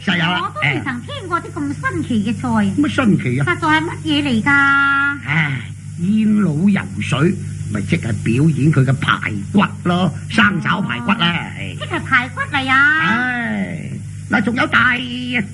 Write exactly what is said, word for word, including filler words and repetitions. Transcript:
實有啦。 我都未曾聽過啲咁新奇嘅菜。 乜新奇啊？ 實在係乜嘢嚟㗎？ 唉，煙佬游水咪即係表演佢嘅排骨咯，生炒排骨啦。 即係排骨嚟啊！ 唉，嗱，仲有大